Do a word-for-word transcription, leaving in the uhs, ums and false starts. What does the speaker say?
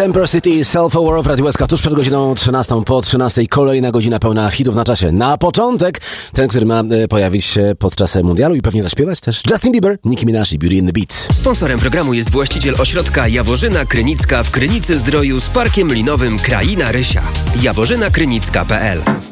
Temper City, Self-Aware w Radio S K tuż przed godziną trzynastą, po trzynastej kolejna godzina pełna hitów na czasie. Na początek ten, który ma e, pojawić się podczas mundialu i pewnie zaśpiewać też Justin Bieber, Nicki Minaj i Beauty in the Beat. Sponsorem programu jest właściciel ośrodka Jaworzyna Krynicka w Krynicy Zdroju z parkiem linowym Kraina Rysia. jaworzyna krynicka kropka p l